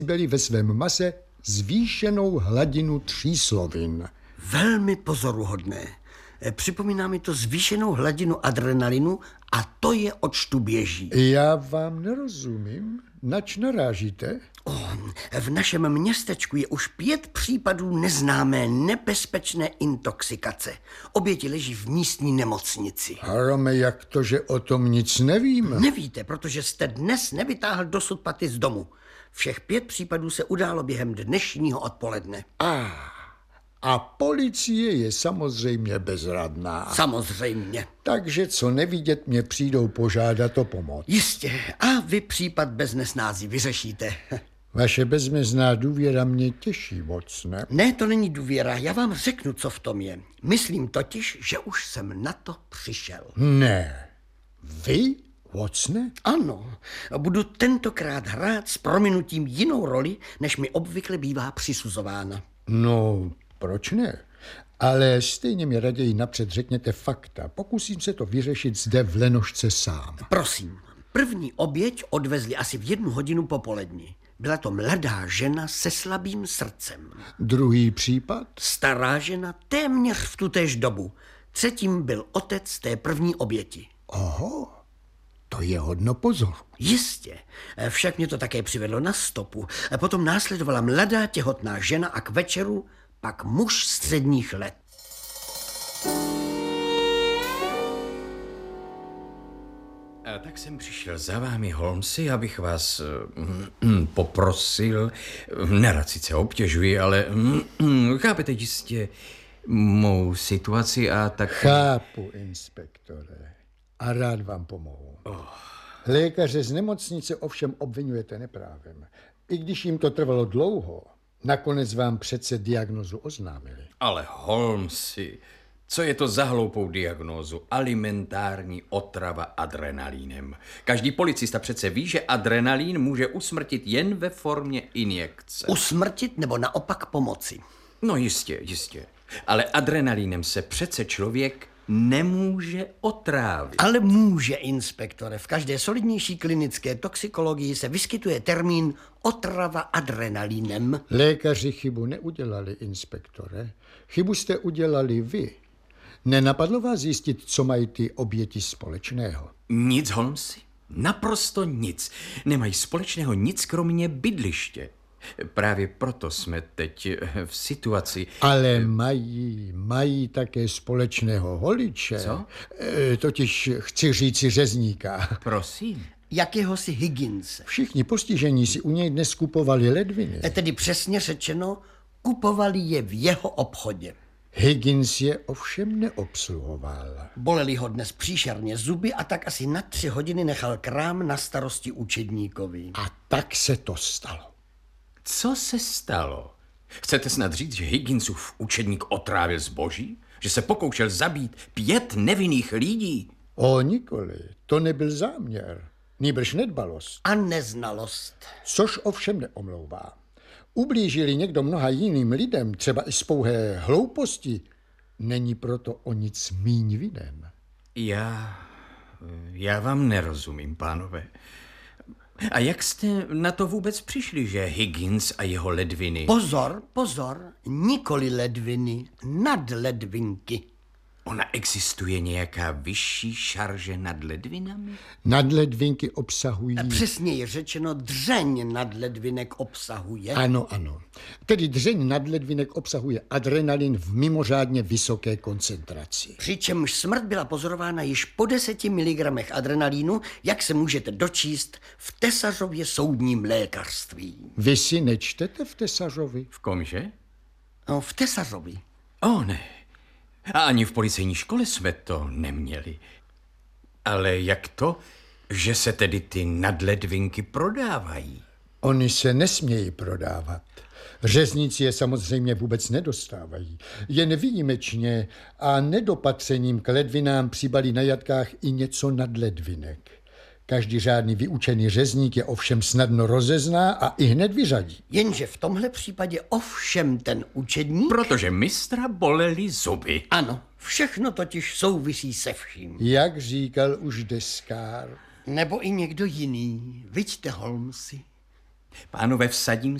byli ve svém mase zvýšenou hladinu tříslovin. Velmi pozoruhodné. Připomíná mi to zvýšenou hladinu adrenalinu a to je očtu běží. Já vám nerozumím. Nač narážíte? V našem městečku je už 5 případů neznámé nebezpečné intoxikace. Oběti leží v místní nemocnici. Harome, jak to, že o tom nic nevím? Nevíte, protože jste dnes nevytáhl dosud paty z domu. Všech 5 případů se událo během dnešního odpoledne. A policie je samozřejmě bezradná. Samozřejmě. Takže co nevidět, mě přijdou požádat o pomoc. Jistě. A vy případ bez nesnází vyřešíte. Vaše bezmezná důvěra mě těší moc, ne? Ne, to není důvěra. Já vám řeknu, co v tom je. Myslím totiž, že už jsem na to přišel. Ne. Vy, Watsone? Ano. Budu tentokrát hrát s prominutím jinou roli, než mi obvykle bývá přisuzována. No, proč ne? Ale stejně mi raději napřed řekněte fakta. Pokusím se to vyřešit zde v Lenošce sám. Prosím, první oběť odvezli asi v 1 hodinu popolední. Byla to mladá žena se slabým srdcem. Druhý případ? Stará žena téměř v tutéž dobu. Třetím byl otec té první oběti. Oho, to je hodno pozoru. Jistě, však mě to také přivedlo na stopu. Potom následovala mladá těhotná žena a k večeru pak muž středních let. A tak jsem přišel za vámi, Holmesi, abych vás poprosil, nerad sice obtěžuji, ale chápete jistě mou situaci a tak... Chápu, inspektore, a rád vám pomohu. Lékaře z nemocnice ovšem obvinujete neprávem. I když jim to trvalo dlouho, nakonec vám přece diagnózu oznámili. Ale Holmesi, co je to za hloupou diagnózu? Alimentární otrava adrenalínem. Každý policista přece ví, že adrenalín může usmrtit jen ve formě injekce. Usmrtit nebo naopak pomoci? No jistě. Ale adrenalínem se přece člověk nemůže otrávit. Ale může, inspektore. V každé solidnější klinické toxikologii se vyskytuje termín otrava adrenalínem. Lékaři chybu neudělali, inspektore. Chybu jste udělali vy. Nenapadlo vás zjistit, co mají ty oběti společného? Nic, Holmesi, naprosto nic. Nemají společného nic kromě bydliště. Právě proto jsme teď v situaci... Ale mají také společného holiče. Co? Totiž chci říci řezníka. Prosím. Jakéhosi Higginse. Všichni postižení si u něj dnes kupovali ledviny. Tedy přesně řečeno, kupovali je v jeho obchodě. Higgins je ovšem neobsluhoval. Boleli ho dnes příšerně zuby a tak asi na 3 hodiny nechal krám na starosti učedníkovi. A tak se to stalo. Co se stalo? Chcete snad říct, že Higginsův učedník otrávil zboží? Že se pokoušel zabít 5 nevinných lidí? Nikoli, to nebyl záměr. Nýbrž nedbalost. A neznalost. Což ovšem neomlouvá. Ublížili někdo mnoha jiným lidem, třeba i z pouhé hlouposti, není proto o nic míň vinen. Já vám nerozumím, pánové. A jak jste na to vůbec přišli, že Higgins a jeho ledviny... Pozor, nikoli ledviny, nadledvinky. Ona existuje nějaká vyšší šarže nad ledvinami? Nadledvinky obsahují... Přesněji řečeno, dřeň nadledvinek obsahuje. Ano. Tedy dřeň nadledvinek obsahuje adrenalin v mimořádně vysoké koncentraci. Přičemž smrt byla pozorována již po 10 mg adrenalínu, jak se můžete dočíst v Tesařově soudním lékařství. Vy si nečtete v Tesařovi? V komže? No, v Tesařovi. Ne. A ani v policejní škole jsme to neměli. Ale jak to, že se tedy ty nadledvinky prodávají? Oni se nesmějí prodávat. Řezníci je samozřejmě vůbec nedostávají. Jen výjimečně a nedopatřením k ledvinám přibalí na jatkách i něco nadledvinek. Každý řádný vyučený řezník je ovšem snadno rozezná a i hned vyřadí. Jenže v tomhle případě ovšem ten učedník... Protože mistra bolely zuby. Ano, všechno totiž souvisí se vším. Jak říkal už Deskár. Nebo i někdo jiný. Viďte, Holmesi. Pánové, vsadím